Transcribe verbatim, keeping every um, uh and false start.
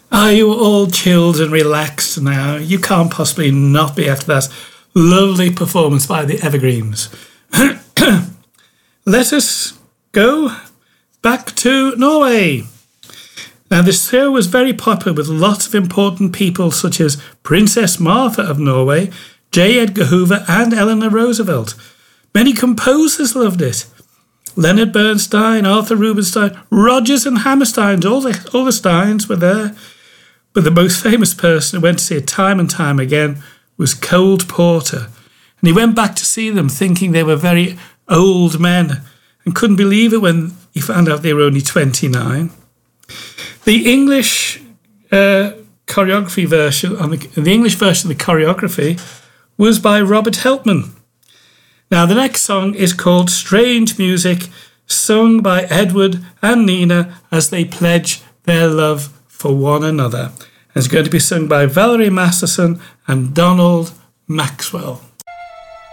Are you all chilled and relaxed now? You can't possibly not be after that lovely performance by the Evergreens. Let us go back to Norway. Now, this show was very popular with lots of important people such as Princess Martha of Norway, J. Edgar Hoover and Eleanor Roosevelt. Many composers loved it. Leonard Bernstein, Arthur Rubinstein, Rodgers and Hammerstein, all the, all the Steins were there. But the most famous person who went to see it time and time again was Cole Porter. And he went back to see them thinking they were very old men and couldn't believe it when he found out they were only twenty-nine. The English uh, choreography version, on the, the English version of the choreography was by Robert Helpman. Now, the next song is called Strange Music, sung by Edward and Nina as they pledge their love for one another. And it's going to be sung by Valerie Masterson and Donald Maxwell.